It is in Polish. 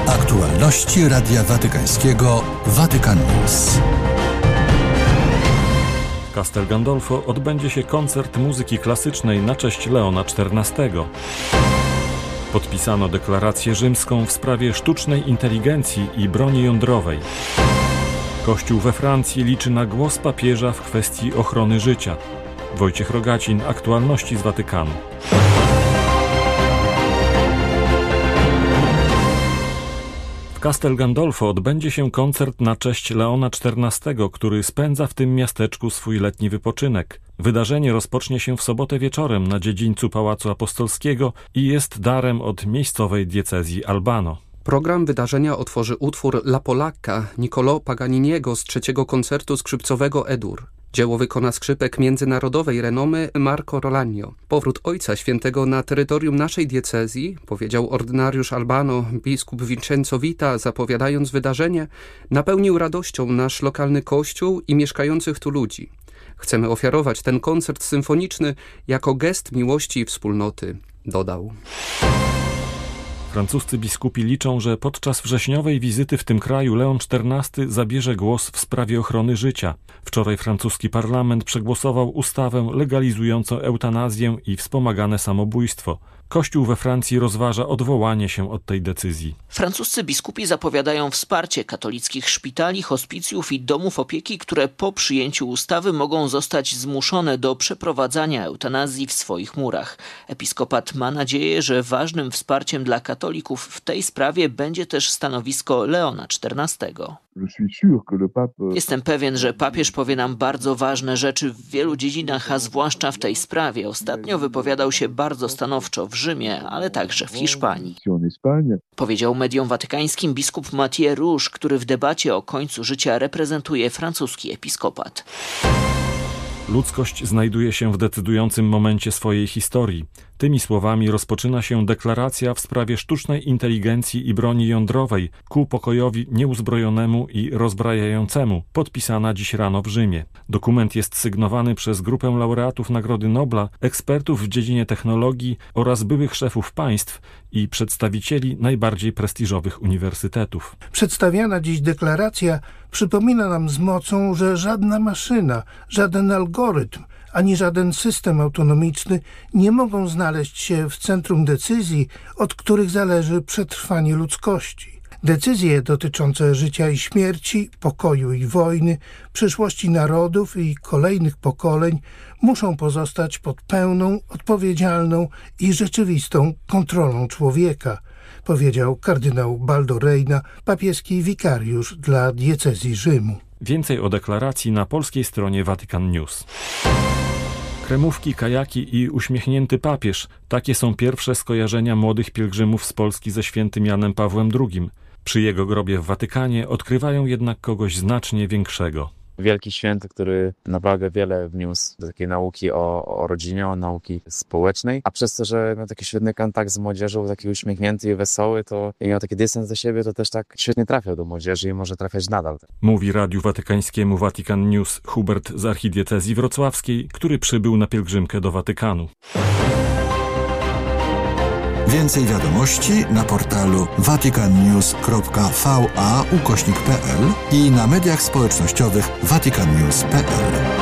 Aktualności Radia Watykańskiego Vatican News. W Castel Gandolfo odbędzie się koncert muzyki klasycznej na cześć Leona XIV. Podpisano deklarację rzymską w sprawie sztucznej inteligencji i broni jądrowej. Kościół we Francji liczy na głos papieża w kwestii ochrony życia. Wojciech Rogacin, aktualności z Watykanu. W Castel Gandolfo odbędzie się koncert na cześć Leona XIV, który spędza w tym miasteczku swój letni wypoczynek. Wydarzenie rozpocznie się w sobotę wieczorem na dziedzińcu Pałacu Apostolskiego i jest darem od miejscowej diecezji Albano. Program wydarzenia otworzy utwór La Polacca Niccolò Paganiniego z trzeciego koncertu skrzypcowego E-dur. Dzieło wykona skrzypek międzynarodowej renomy Marco Rolagno. Powrót Ojca Świętego na terytorium naszej diecezji, powiedział ordynariusz Albano biskup Vincenzo Vita, zapowiadając wydarzenie, napełnił radością nasz lokalny kościół i mieszkających tu ludzi. Chcemy ofiarować ten koncert symfoniczny jako gest miłości i wspólnoty, dodał. Francuscy biskupi liczą, że podczas wrześniowej wizyty w tym kraju Leon XIV zabierze głos w sprawie ochrony życia. Wczoraj francuski parlament przegłosował ustawę legalizującą eutanazję i wspomagane samobójstwo. Kościół we Francji rozważa odwołanie się od tej decyzji. Francuscy biskupi zapowiadają wsparcie katolickich szpitali, hospicjów i domów opieki, które po przyjęciu ustawy mogą zostać zmuszone do przeprowadzania eutanazji w swoich murach. Episkopat ma nadzieję, że ważnym wsparciem dla katolików w tej sprawie będzie też stanowisko Leona XIV. Jestem pewien, że papież powie nam bardzo ważne rzeczy w wielu dziedzinach, a zwłaszcza w tej sprawie. Ostatnio wypowiadał się bardzo stanowczo w Rzymie, ale także w Hiszpanii. Powiedział mediom watykańskim biskup Mathieu Rouge, który w debacie o końcu życia reprezentuje francuski episkopat. Ludzkość znajduje się w decydującym momencie swojej historii. Tymi słowami rozpoczyna się deklaracja w sprawie sztucznej inteligencji i broni jądrowej ku pokojowi nieuzbrojonemu i rozbrajającemu, podpisana dziś rano w Rzymie. Dokument jest sygnowany przez grupę laureatów Nagrody Nobla, ekspertów w dziedzinie technologii oraz byłych szefów państw i przedstawicieli najbardziej prestiżowych uniwersytetów. Przedstawiana dziś deklaracja przypomina nam z mocą, że żadna maszyna, żaden algorytm, ani żaden system autonomiczny nie mogą znaleźć się w centrum decyzji, od których zależy przetrwanie ludzkości. Decyzje dotyczące życia i śmierci, pokoju i wojny, przyszłości narodów i kolejnych pokoleń muszą pozostać pod pełną, odpowiedzialną i rzeczywistą kontrolą człowieka, powiedział kardynał Baldo Reina, papieski wikariusz dla diecezji Rzymu. Więcej o deklaracji na polskiej stronie Vatican News. Kremówki, kajaki i uśmiechnięty papież. Takie są pierwsze skojarzenia młodych pielgrzymów z Polski ze świętym Janem Pawłem II. Przy jego grobie w Watykanie odkrywają jednak kogoś znacznie większego. Wielki święty, który naprawdę wiele wniósł do takiej nauki o rodzinie, o nauki społecznej, a przez to, że miał taki świetny kontakt z młodzieżą, taki uśmiechnięty i wesoły, to i miał taki dystans do siebie, to też tak świetnie trafiał do młodzieży i może trafiać nadal. Mówi Radiu Watykańskiemu Vatican News Hubert z archidiecezji wrocławskiej, który przybył na pielgrzymkę do Watykanu. Więcej wiadomości na portalu vaticannews.va/pl i na mediach społecznościowych vaticannews.pl.